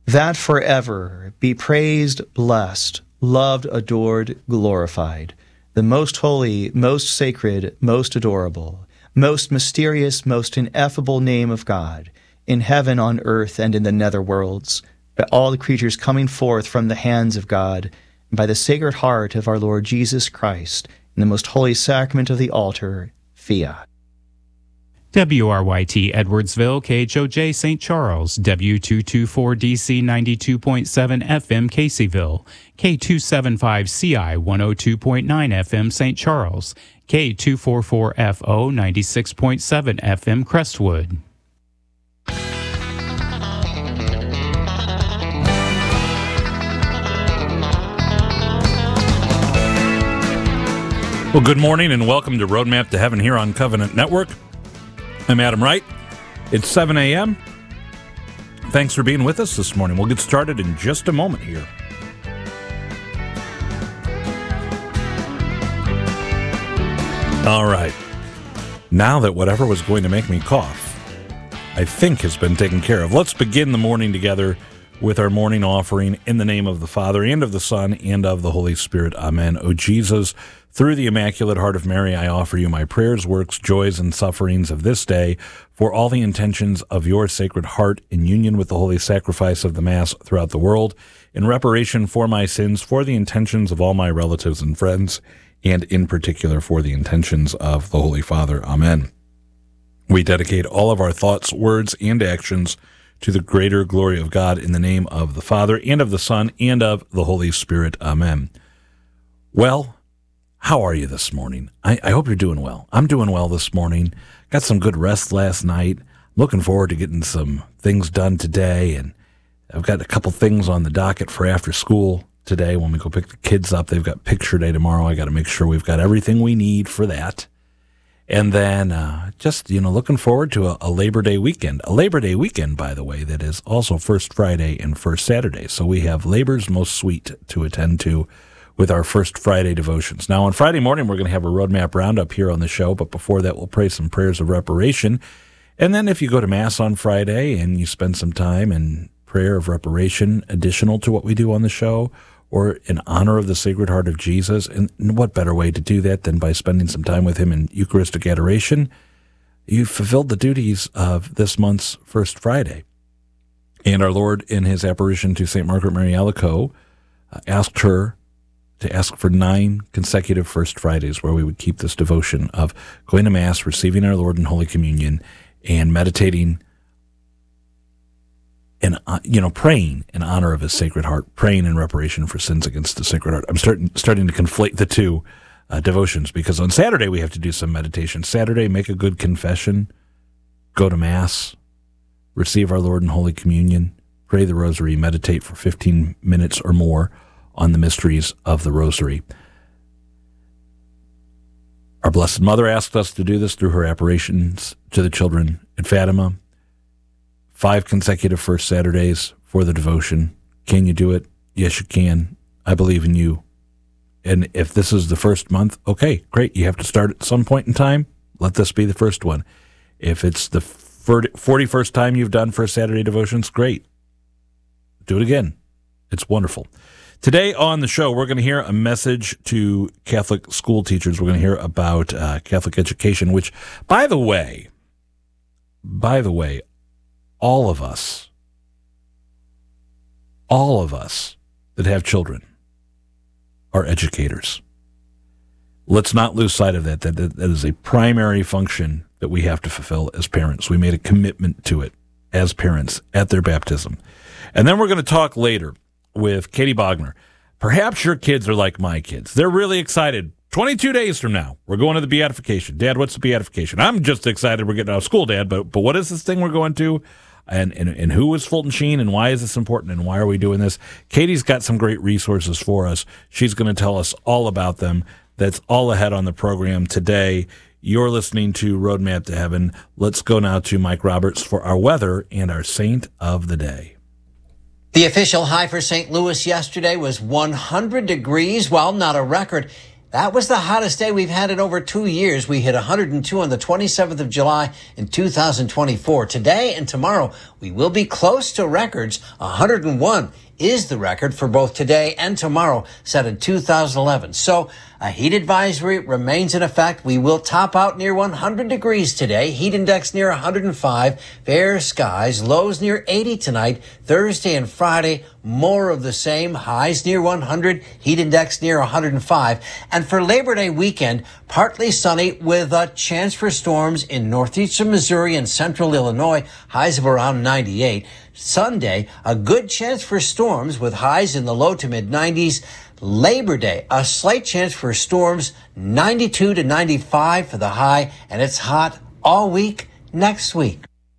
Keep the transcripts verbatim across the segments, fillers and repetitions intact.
that forever be praised, blessed, loved, adored, glorified, the most holy, most sacred, most adorable, most mysterious, most ineffable name of God, in heaven, on earth, and in the nether worlds, by all the creatures coming forth from the hands of God, and by the sacred heart of our Lord Jesus Christ, in the most holy sacrament of the altar, fiat. W R Y T Edwardsville, K H O J Saint Charles, W two twenty-four D C ninety-two point seven F M Caseyville, K two seventy-five C I one oh two point nine F M Saint Charles, K two forty-four F O ninety-six point seven F M Crestwood. Well, good morning and welcome to Roadmap to Heaven here on Covenant Network. I'm Adam Wright. It's seven a.m. Thanks for being with us this morning. We'll get started in just a moment here. All right. Now that whatever was going to make me cough, I think has been taken care of, let's begin the morning together with our morning offering in the name of the Father, and of the Son, and of the Holy Spirit. Amen. O Jesus, through the Immaculate Heart of Mary, I offer you my prayers, works, joys, and sufferings of this day for all the intentions of your Sacred Heart in union with the holy sacrifice of the Mass throughout the world, in reparation for my sins, for the intentions of all my relatives and friends, and in particular for the intentions of the Holy Father. Amen. We dedicate all of our thoughts, words, and actions to the greater glory of God in the name of the Father, and of the Son, and of the Holy Spirit. Amen. Well, how are you this morning? I, I hope you're doing well. I'm doing well this morning. Got some good rest last night. Looking forward to getting some things done today, and I've got a couple things on the docket for after school today when we go pick the kids up. They've got picture day tomorrow. I got to make sure we've got everything we need for that. And then uh, just, you know, looking forward to a, a Labor Day weekend. A Labor Day weekend, by the way, that is also First Friday and First Saturday. So we have Labor's Most Sweet to attend to with our First Friday devotions. Now, on Friday morning, we're going to have a Roadmap Roundup here on the show, but before that, we'll pray some prayers of reparation. And then if you go to Mass on Friday and you spend some time in prayer of reparation additional to what we do on the show, or in honor of the Sacred Heart of Jesus, and what better way to do that than by spending some time with him in Eucharistic adoration? You've fulfilled the duties of this month's First Friday. And our Lord, in his apparition to Saint Margaret Mary Alacoque, uh, asked her to ask for nine consecutive First Fridays where we would keep this devotion of going to Mass, receiving our Lord in Holy Communion, and meditating and, uh, you know, praying in honor of his Sacred Heart, praying in reparation for sins against the Sacred Heart. I'm starting starting to conflate the two uh, devotions, because on Saturday we have to do some meditation. Saturday, make a good confession, go to Mass, receive our Lord in Holy Communion, pray the Rosary, meditate for fifteen minutes or more on the mysteries of the Rosary. Our Blessed Mother asked us to do this through her apparitions to the children at Fatima. Five consecutive First Saturdays for the devotion. Can you do it? Yes, you can. I believe in you. And if this is the first month, okay, great. You have to start at some point in time. Let this be the first one. If it's the forty-first time you've done First Saturday devotions, great. Do it again. It's wonderful. Today on the show, we're going to hear a message to Catholic school teachers. We're going to hear about uh, Catholic education, which, by the way, by the way, all of us, all of us that have children are educators. Let's not lose sight of that. That, that. that is a primary function that we have to fulfill as parents. We made a commitment to it as parents at their baptism. And then we're going to talk later with Katie Bogner. Perhaps your kids are like my kids. They're really excited. twenty-two days from now, we're going to the beatification. Dad, what's the beatification? I'm just excited we're getting out of school, Dad, but but what is this thing we're going to? And, and, and who is Fulton Sheen, and why is this important, and why are we doing this? Katie's got some great resources for us. She's going to tell us all about them. That's all ahead on the program today. You're listening to Roadmap to Heaven. Let's go now to Mike Roberts for our weather and our saint of the day. The official high for Saint Louis yesterday was one hundred degrees. While not a record, That was the hottest day we've had in over two years. We hit one hundred two on the twenty-seventh of July in two thousand twenty-four. Today and tomorrow, we will be close to records. one hundred one is the record for both today and tomorrow, set in two thousand eleven. So a heat advisory remains in effect. We will top out near one hundred degrees today. Heat index near one hundred five. Fair skies. Lows near eighty tonight. Thursday and Friday, more of the same. Highs near one hundred. Heat index near one hundred five. And for Labor Day weekend, partly sunny with a chance for storms in northeastern Missouri and central Illinois. Highs of around ninety-eight. Sunday, a good chance for storms with highs in the low to mid nineties. Labor Day, a slight chance for storms, ninety-two to ninety-five for the high, and it's hot all week next week.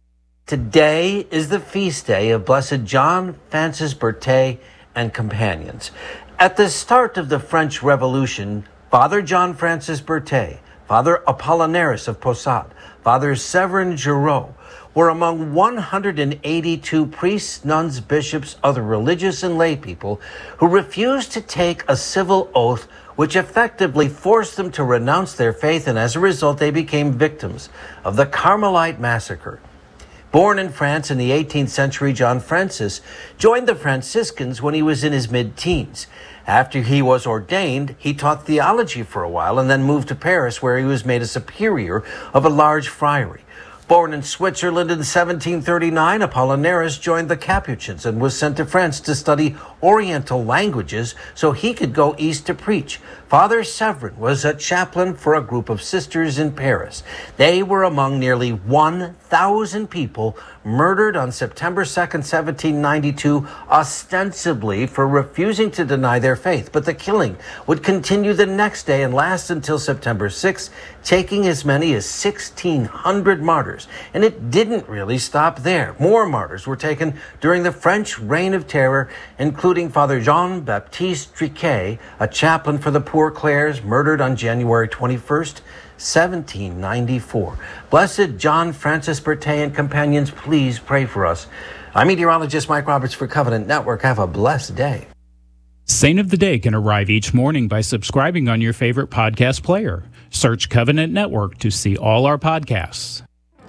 Today is the feast day of Blessed John Francis Berthet and companions. At the start of the French Revolution, Father John Francis Berthet, Father Apollinaris of Posade, Father Severin Giraud, were among one hundred eighty-two priests, nuns, bishops, other religious and lay people who refused to take a civil oath which effectively forced them to renounce their faith, and as a result they became victims of the Carmelite massacre. Born in France in the eighteenth century, John Francis joined the Franciscans when he was in his mid-teens. After he was ordained, he taught theology for a while and then moved to Paris, where he was made a superior of a large friary. Born in Switzerland in seventeen thirty-nine, Apollinaris joined the Capuchins and was sent to France to study Oriental languages so he could go east to preach. Father Severin was a chaplain for a group of sisters in Paris. They were among nearly one thousand people murdered on September second, seventeen ninety-two, ostensibly for refusing to deny their faith. But the killing would continue the next day and last until September sixth, taking as many as sixteen hundred martyrs. And it didn't really stop there. More martyrs were taken during the French Reign of Terror, including Father Jean-Baptiste Triquet, a chaplain for the Poor Clares, murdered on January twenty-first, seventeen ninety-four. Blessed John Francis Berthet and companions, please pray for us. I'm meteorologist Mike Roberts for Covenant Network. Have a blessed day. Saint of the Day can arrive each morning by subscribing on your favorite podcast player. Search Covenant Network to see all our podcasts.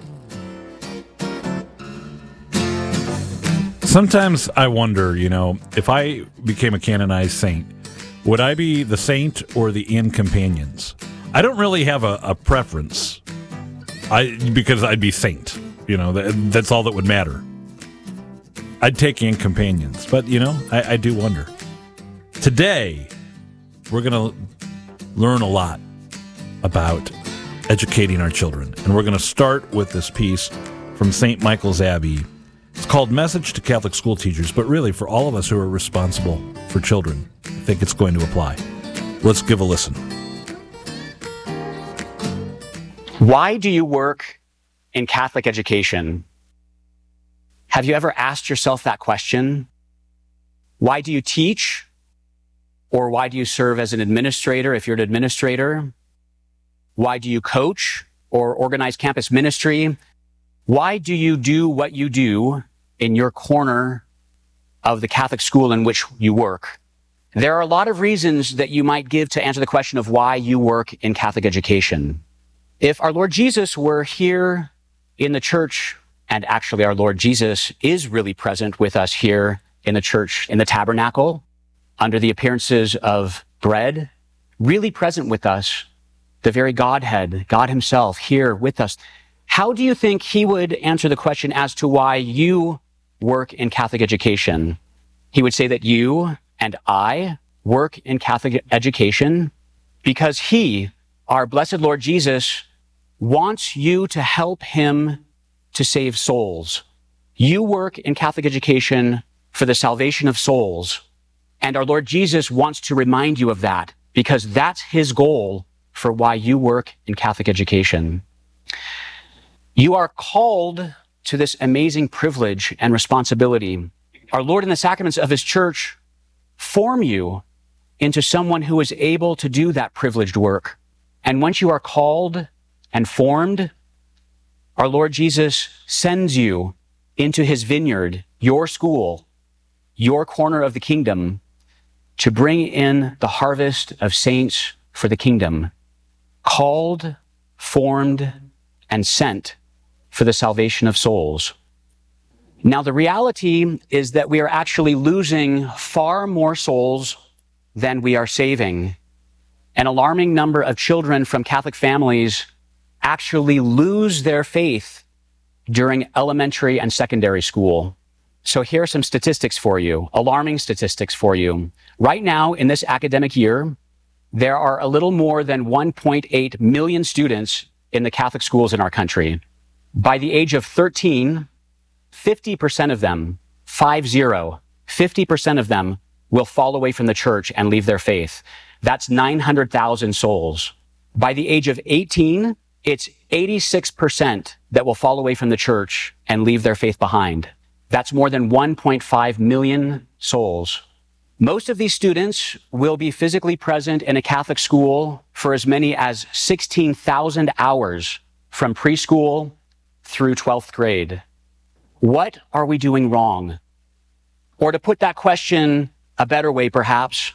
Sometimes I wonder, you know, if I became a canonized saint, would I be the saint or the in companions? I don't really have a, a preference, I because I'd be saint. You know, that, that's all that would matter. I'd take in companions, but, you know, I, I do wonder. Today, we're going to learn a lot about educating our children, and we're going to start with this piece from Saint Michael's Abbey. It's called Message to Catholic School Teachers, but really for all of us who are responsible for children, I think it's going to apply. Let's give a listen. Why do you work in Catholic education? Have you ever asked yourself that question? Why do you teach? Or why do you serve as an administrator if you're an administrator? Why do you coach or organize campus ministry? Why do you do what you do in your corner of the Catholic school in which you work? There are a lot of reasons that you might give to answer the question of why you work in Catholic education. If our Lord Jesus were here in the church, and actually our Lord Jesus is really present with us here in the church, in the tabernacle, under the appearances of bread, really present with us, the very Godhead, God himself here with us, how do you think he would answer the question as to why you work in Catholic education? He would say that you and I work in Catholic education because he, our blessed Lord Jesus, wants you to help him to save souls. You work in Catholic education for the salvation of souls. And our Lord Jesus wants to remind you of that because that's his goal for why you work in Catholic education. You are called to this amazing privilege and responsibility. Our Lord in the sacraments of his church form you into someone who is able to do that privileged work. And once you are called and formed, our Lord Jesus sends you into his vineyard, your school, your corner of the kingdom, to bring in the harvest of saints for the kingdom. Called, formed, and sent for the salvation of souls. Now, the reality is that we are actually losing far more souls than we are saving. An alarming number of children from Catholic families actually lose their faith during elementary and secondary school. So here are some statistics for you, alarming statistics for you. Right now, in this academic year, there are a little more than one point eight million students in the Catholic schools in our country. By the age of thirteen, fifty percent of them, five zero, fifty percent of them will fall away from the church and leave their faith. That's nine hundred thousand souls. By the age of eighteen, it's eighty-six percent that will fall away from the church and leave their faith behind. That's more than one point five million souls. Most of these students will be physically present in a Catholic school for as many as sixteen thousand hours from preschool through twelfth grade. What are we doing wrong? Or to put that question a better way, perhaps,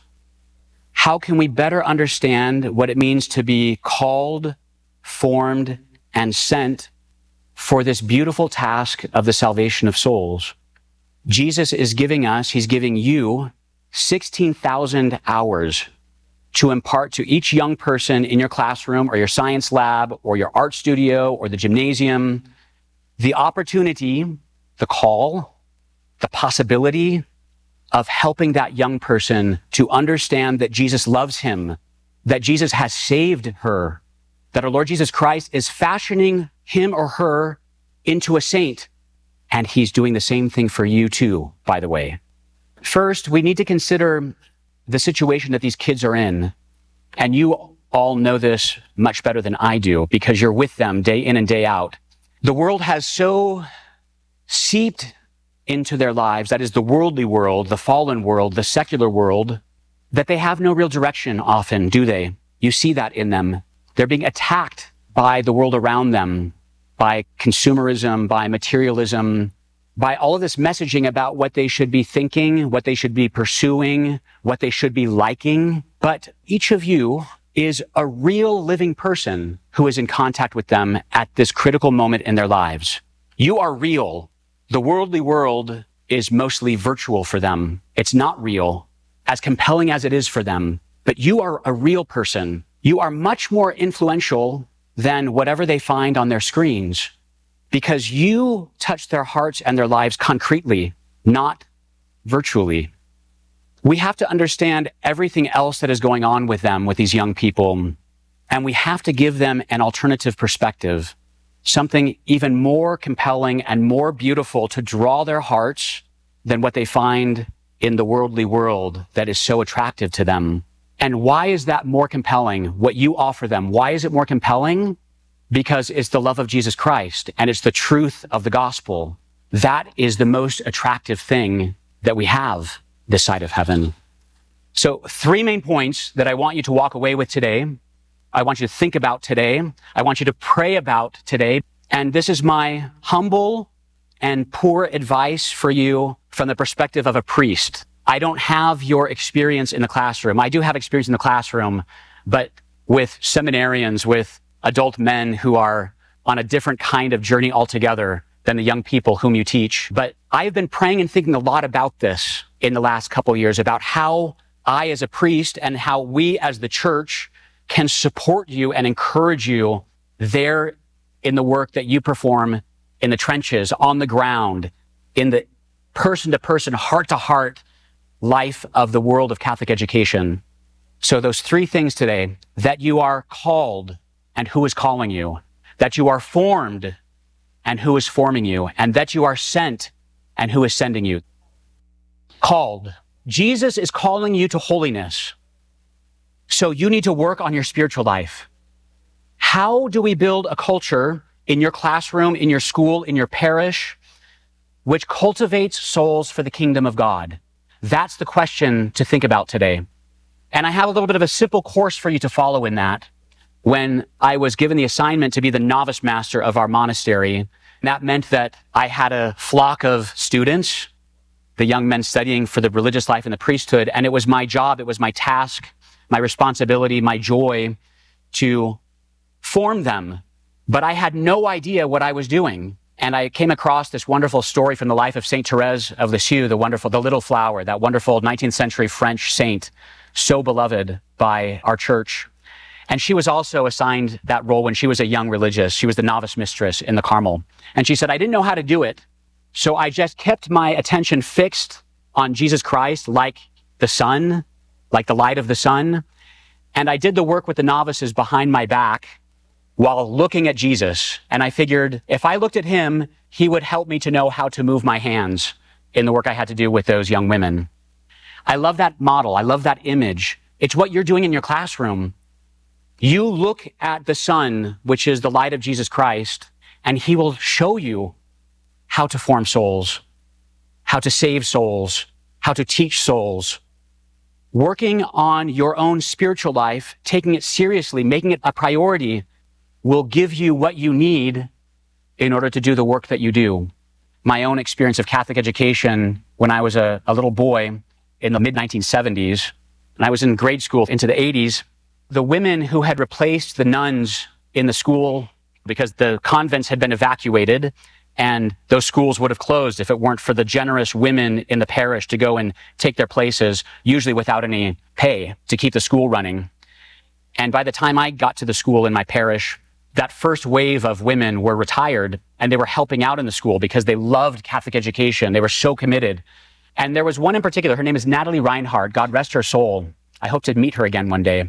how can we better understand what it means to be called, formed, and sent for this beautiful task of the salvation of souls? Jesus is giving us, he's giving you sixteen thousand hours to impart to each young person in your classroom or your science lab or your art studio or the gymnasium the opportunity, the call, the possibility of helping that young person to understand that Jesus loves him, that Jesus has saved her, that our Lord Jesus Christ is fashioning him or her into a saint. And he's doing the same thing for you too, by the way. First, we need to consider the situation that these kids are in. And you all know this much better than I do because you're with them day in and day out. The world has so seeped into their lives, that is the worldly world, the fallen world, the secular world, that they have no real direction often, do they? You see that in them. They're being attacked by the world around them, by consumerism, by materialism, by all of this messaging about what they should be thinking, what they should be pursuing, what they should be liking. But each of you is a real living person who is in contact with them at this critical moment in their lives. You are real. The worldly world is mostly virtual for them. It's not real, as compelling as it is for them. But you are a real person. You are much more influential than whatever they find on their screens because you touch their hearts and their lives concretely, not virtually. We have to understand everything else that is going on with them, with these young people, and we have to give them an alternative perspective, something even more compelling and more beautiful to draw their hearts than what they find in the worldly world that is so attractive to them. And why is that more compelling, what you offer them? Why is it more compelling? Because it's the love of Jesus Christ and it's the truth of the gospel. That is the most attractive thing that we have this side of heaven. So three main points that I want you to walk away with today. I want you to think about today. I want you to pray about today. And this is my humble and poor advice for you from the perspective of a priest. I don't have your experience in the classroom. I do have experience in the classroom, but with seminarians, with adult men who are on a different kind of journey altogether than the young people whom you teach. But I've been praying and thinking a lot about this in the last couple of years, about how I as a priest and how we as the church can support you and encourage you there in the work that you perform in the trenches, on the ground, in the person-to-person, heart-to-heart life of the world of Catholic education. So those three things today: that you are called and who is calling you, that you are formed and who is forming you, and that you are sent and who is sending you. Called. Jesus is calling you to holiness. So you need to work on your spiritual life. How do we build a culture in your classroom, in your school, in your parish, which cultivates souls for the kingdom of God? That's the question to think about today. And I have a little bit of a simple course for you to follow in that. When I was given the assignment to be the novice master of our monastery, that meant that I had a flock of students, the young men studying for the religious life and the priesthood, and it was my job, it was my task, my responsibility, my joy to form them. But I had no idea what I was doing. And I came across this wonderful story from the life of Saint Therese of Lisieux, the wonderful, the Little Flower, that wonderful nineteenth century French saint, so beloved by our church. And she was also assigned that role when she was a young religious. She was the novice mistress in the Carmel. And she said, I didn't know how to do it. So I just kept my attention fixed on Jesus Christ, like the sun, like the light of the sun. And I did the work with the novices behind my back while looking at Jesus. And I figured if I looked at him, he would help me to know how to move my hands in the work I had to do with those young women. I love that model. I love that image. It's what you're doing in your classroom. You look at the sun, which is the light of Jesus Christ, and he will show you how to form souls, how to save souls, how to teach souls. Working on your own spiritual life, taking it seriously, making it a priority, will give you what you need in order to do the work that you do. My own experience of Catholic education when I was a, a little boy in the mid nineteen seventies, and I was in grade school into the eighties, the women who had replaced the nuns in the school because the convents had been evacuated and those schools would have closed if it weren't for the generous women in the parish to go and take their places, usually without any pay, to keep the school running. And by the time I got to the school in my parish, that first wave of women were retired and they were helping out in the school because they loved Catholic education. They were so committed. And there was one in particular, her name is Natalie Reinhardt, God rest her soul. I hope to meet her again one day.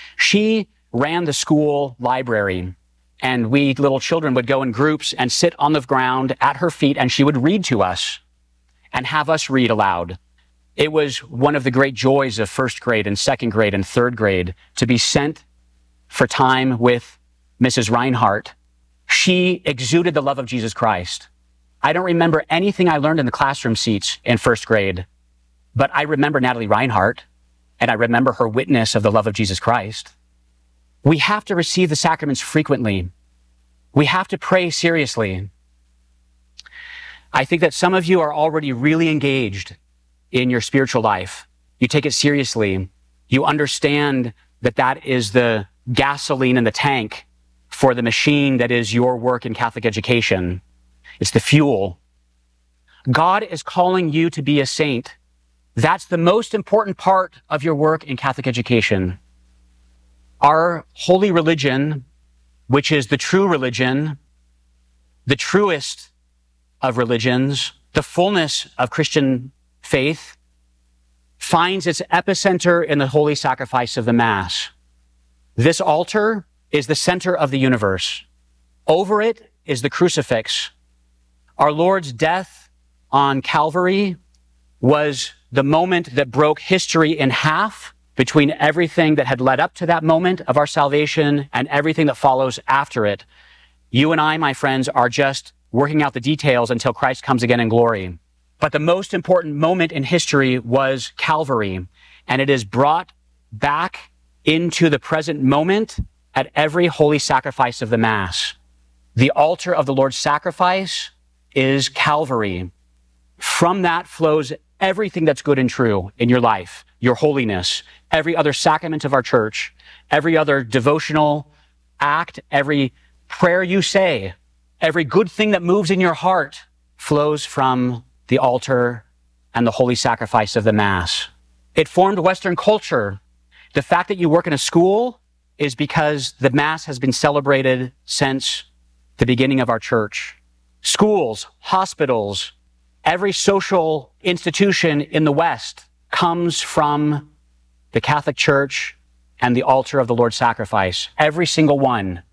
She ran the school library, and we little children would go in groups and sit on the ground at her feet, and she would read to us and have us read aloud. It was one of the great joys of first grade and second grade and third grade to be sent for time with Missus Reinhardt. She exuded the love of Jesus Christ. I don't remember anything I learned in the classroom seats in first grade, but I remember Natalie Reinhardt, and I remember her witness of the love of Jesus Christ. We have to receive the sacraments frequently. We have to pray seriously. I think that some of you are already really engaged in your spiritual life. You take it seriously. You understand that that is the gasoline in the tank for the machine that is your work in Catholic education. It's the fuel. God is calling you to be a saint. That's the most important part of your work in Catholic education. Our holy religion, which is the true religion, the truest of religions, the fullness of Christian faith, finds its epicenter in the holy sacrifice of the Mass. This altar is the center of the universe. Over it is the crucifix. Our Lord's death on Calvary was the moment that broke history in half between everything that had led up to that moment of our salvation and everything that follows after it. You and I, my friends, are just working out the details until Christ comes again in glory. But the most important moment in history was Calvary, and it is brought back into the present moment at every holy sacrifice of the Mass. The altar of the Lord's sacrifice is Calvary. From that flows everything that's good and true in your life, your holiness, every other sacrament of our church, every other devotional act, every prayer you say, every good thing that moves in your heart flows from the altar and the holy sacrifice of the Mass. It formed Western culture. The fact that you work in a school is because the Mass has been celebrated since the beginning of our church. Schools, hospitals, every social institution in the West comes from the Catholic Church and the altar of the Lord's sacrifice. Every single one.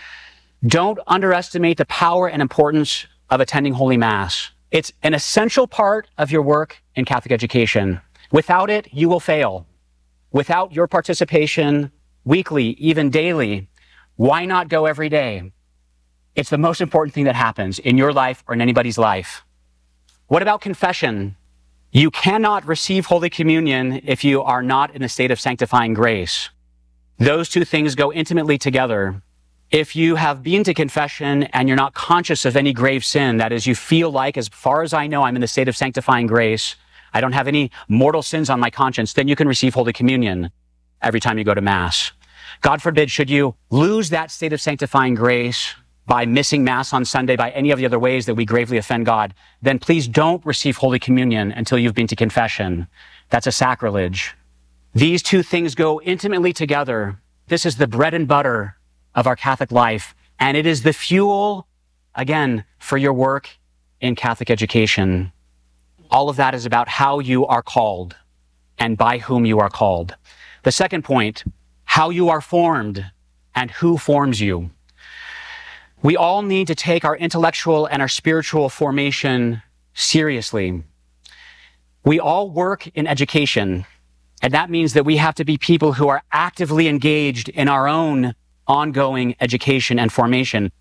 Don't underestimate the power and importance of attending Holy Mass. It's an essential part of your work in Catholic education. Without it, you will fail. Without your participation weekly, even daily, why not go every day? It's the most important thing that happens in your life or in anybody's life. What about confession? You cannot receive Holy Communion if you are not in a state of sanctifying grace. Those two things go intimately together. If you have been to confession and you're not conscious of any grave sin, that is, you feel like, as far as I know, I'm in the state of sanctifying grace, I don't have any mortal sins on my conscience, then you can receive Holy Communion. every time you go to Mass. God forbid, should you lose that state of sanctifying grace by missing Mass on Sunday, by any of the other ways that we gravely offend God, then please don't receive Holy Communion until you've been to confession. That's a sacrilege. These two things go intimately together. This is the bread and butter of our Catholic life, and it is the fuel, again, for your work in Catholic education. All of that is about how you are called and by whom you are called. The second point, how you are formed and who forms you. We all need to take our intellectual and our spiritual formation seriously. We all work in education, and that means that we have to be people who are actively engaged in our own ongoing education and formation.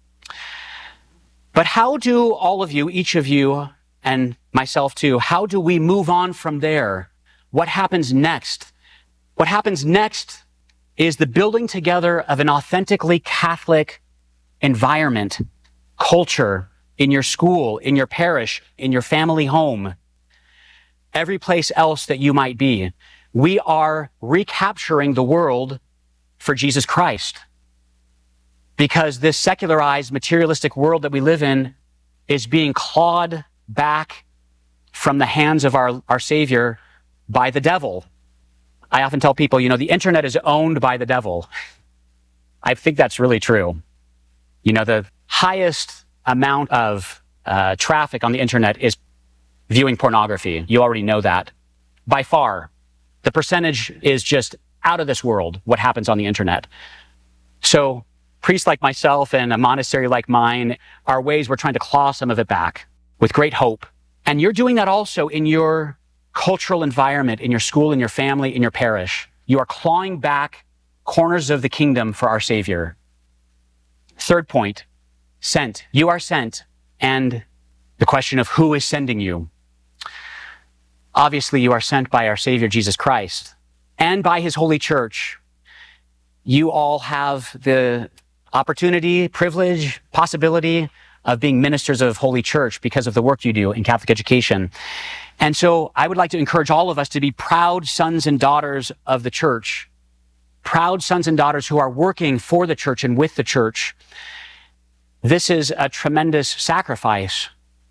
But how do all of you, each of you, and myself too, how do we move on from there? What happens next? What happens next is the building together of an authentically Catholic environment, culture, in your school, in your parish, in your family home, every place else that you might be. We are recapturing the world for Jesus Christ, because this secularized, materialistic world that we live in is being clawed back from the hands of our, our Savior by the devil. I often tell people, you know, the internet is owned by the devil. I think that's really true. You know, the highest amount of uh, traffic on the internet is viewing pornography. You already know that. By far, the percentage is just out of this world, what happens on the internet. So priests like myself and a monastery like mine are ways we're trying to claw some of it back with great hope. And you're doing that also in your cultural environment, in your school, in your family, in your parish. You are clawing back corners of the kingdom for our Savior. Third point, sent. You are sent. And the question of who is sending you. Obviously, you are sent by our Savior, Jesus Christ, and by his holy church. You all have the opportunity, privilege, possibility of being ministers of Holy Church because of the work you do in Catholic education. And so I would like to encourage all of us to be proud sons and daughters of the church, proud sons and daughters who are working for the church and with the church. This is a tremendous sacrifice,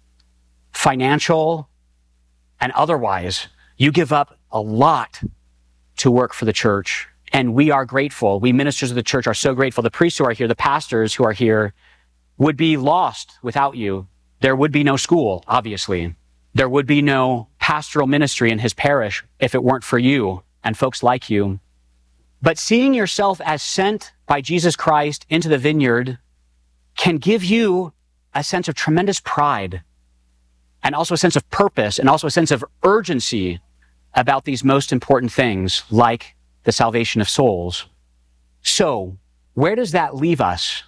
financial and otherwise. You give up a lot to work for the church, and we are grateful. We ministers of the church are so grateful. The priests who are here, the pastors who are here, would be lost without you. There would be no school, obviously. There would be no pastoral ministry in his parish if it weren't for you and folks like you. But seeing yourself as sent by Jesus Christ into the vineyard can give you a sense of tremendous pride, and also a sense of purpose, and also a sense of urgency about these most important things, like the salvation of souls. So, where does that leave us?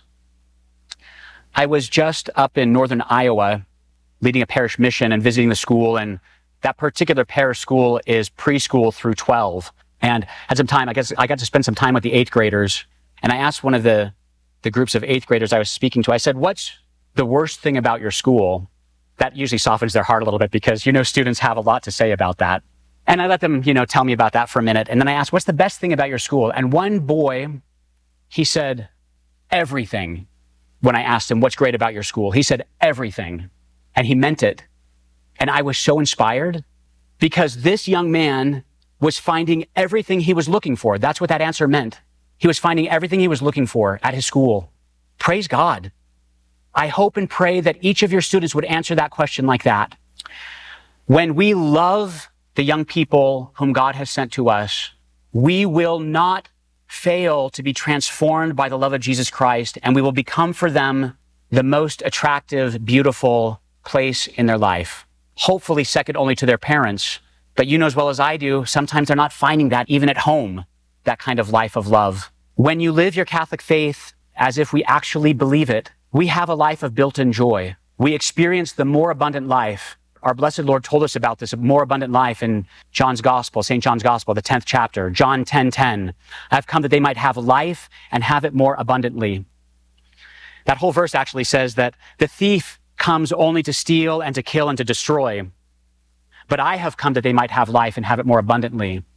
I was just up in northern Iowa leading a parish mission and visiting the school, and that particular parish school is preschool through twelve. And had some time, I guess I got to spend some time with the eighth graders, and I asked one of the, the groups of eighth graders I was speaking to, I said, what's the worst thing about your school? That usually softens their heart a little bit, because, you know, students have a lot to say about that. And I let them, you know, tell me about that for a minute. And then I asked, what's the best thing about your school? And one boy, he said, everything. When I asked him, what's great about your school? He said, everything. And he meant it. And I was so inspired, because this young man was finding everything he was looking for. That's what that answer meant. He was finding everything he was looking for at his school. Praise God. I hope and pray that each of your students would answer that question like that. When we love the young people whom God has sent to us, we will not fail to be transformed by the love of Jesus Christ, and we will become for them the most attractive, beautiful place in their life. Hopefully second only to their parents. But you know as well as I do, sometimes they're not finding that even at home, that kind of life of love. When you live your Catholic faith as if we actually believe it, we have a life of built-in joy. We experience the more abundant life. Our blessed Lord told us about this more abundant life in John's Gospel, Saint John's Gospel, the tenth chapter, John ten ten. I've come that they might have life and have it more abundantly. That whole verse actually says that the thief comes only to steal and to kill and to destroy. But I have come that they might have life and have it more abundantly.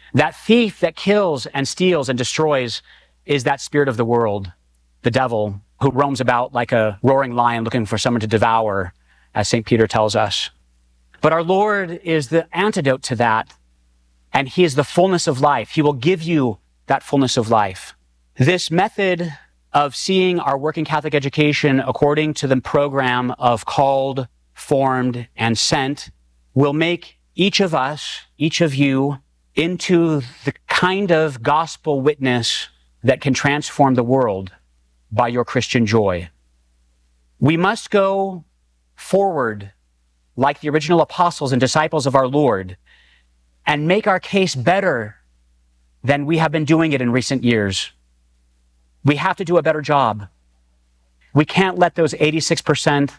That thief that kills and steals and destroys is that spirit of the world, the devil, who roams about like a roaring lion looking for someone to devour, as Saint Peter tells us. But our Lord is the antidote to that, and he is the fullness of life. He will give you that fullness of life. This method of seeing our working Catholic education according to the program of called, formed, and sent will make each of us, each of you, into the kind of gospel witness that can transform the world by your Christian joy. We must go forward like the original apostles and disciples of our Lord and make our case better than we have been doing it in recent years. We have to do a better job. We can't let those eighty-six percent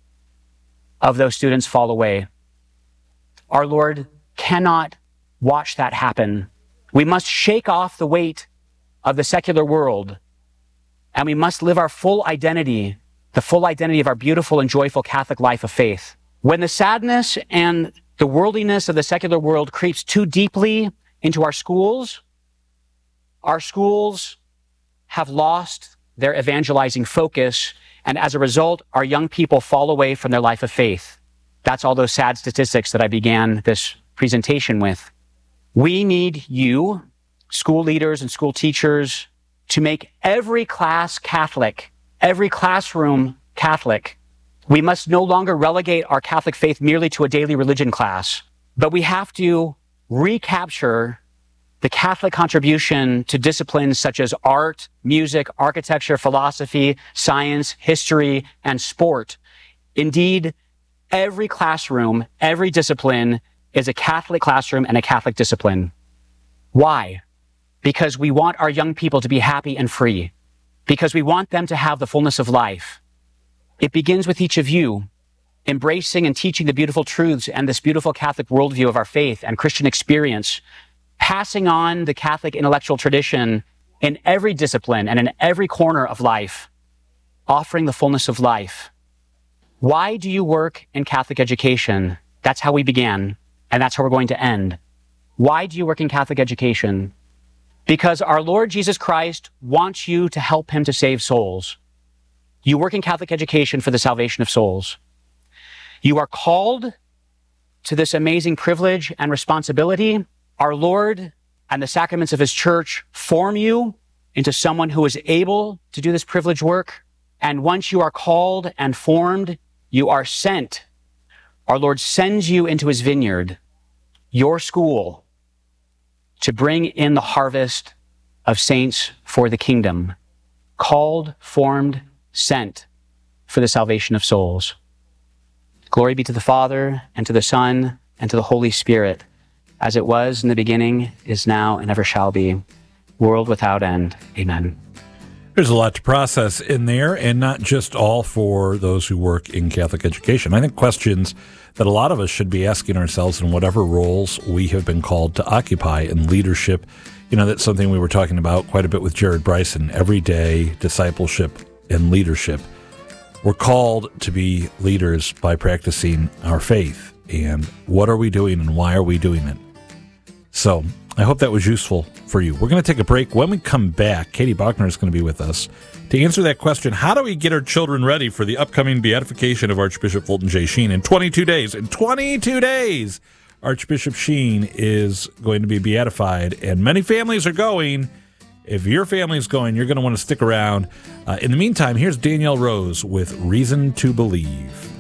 of those students fall away. Our Lord cannot watch that happen. We must shake off the weight of the secular world, and we must live our full identity, the full identity of our beautiful and joyful Catholic life of faith. When the sadness and the worldliness of the secular world creeps too deeply into our schools, our schools have lost their evangelizing focus, and as a result, our young people fall away from their life of faith. That's all those sad statistics that I began this presentation with. We need you, school leaders and school teachers, to make every class Catholic, every classroom Catholic. We must no longer relegate our Catholic faith merely to a daily religion class, but we have to recapture the Catholic contribution to disciplines such as art, music, architecture, philosophy, science, history, and sport. Indeed, every classroom, every discipline is a Catholic classroom and a Catholic discipline. Why? Because we want our young people to be happy and free. Because we want them to have the fullness of life. It begins with each of you embracing and teaching the beautiful truths and this beautiful Catholic worldview of our faith and Christian experience, passing on the Catholic intellectual tradition in every discipline and in every corner of life, offering the fullness of life. Why do you work in Catholic education? That's how we began, and that's how we're going to end. Why do you work in Catholic education? Because our Lord Jesus Christ wants you to help him to save souls. You work in Catholic education for the salvation of souls. You are called to this amazing privilege and responsibility. Our Lord and the sacraments of his church form you into someone who is able to do this privileged work. And once you are called and formed, you are sent. Our Lord sends you into his vineyard, your school, to bring in the harvest of saints for the kingdom. Called, formed, sent for the salvation of souls. Glory be to the Father, and to the Son, and to the Holy Spirit, as it was in the beginning, is now, and ever shall be, world without end. Amen. There's a lot to process in there, and not just all for those who work in Catholic education. I think questions that a lot of us should be asking ourselves in whatever roles we have been called to occupy in leadership. You know, that's something we were talking about quite a bit with Jared Bryson, everyday discipleship and leadership. We're called to be leaders by practicing our faith. And what are we doing and why are we doing it? So I hope that was useful for you. We're going to take a break. When we come back, Katie Bachner is going to be with us to answer that question. How do we get our children ready for the upcoming beatification of Archbishop Fulton J. Sheen in twenty-two days? In twenty-two days, Archbishop Sheen is going to be beatified, and many families are going. If your family is going, you're going to want to stick around. Uh, in the meantime, here's Danielle Rose with Reason to Believe.